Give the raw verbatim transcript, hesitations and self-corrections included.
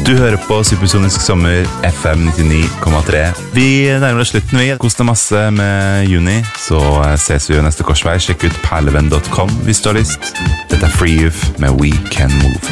Du hører på Supersonisk Sommer, F M nittionio komma tre. Vi nærmer oss slutten, vi. Kos deg masse med juni, så ses vi ved neste korsvei. Sjekk ut perlevenn punktum com hvis du har lyst. Dette er Free Youth med We Can Move.